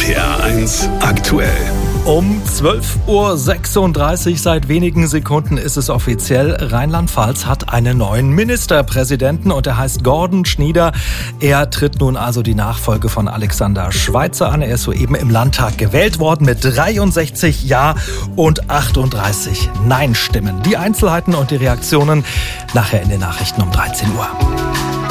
RPR1 aktuell. Um 12.36 Uhr, seit wenigen Sekunden ist es offiziell. Rheinland-Pfalz hat einen neuen Ministerpräsidenten und er heißt Gordon Schnieder. Er tritt nun also die Nachfolge von Alexander Schweitzer an. Er ist soeben im Landtag gewählt worden mit 63 Ja- und 38 Nein-Stimmen. Die Einzelheiten und die Reaktionen nachher in den Nachrichten um 13 Uhr.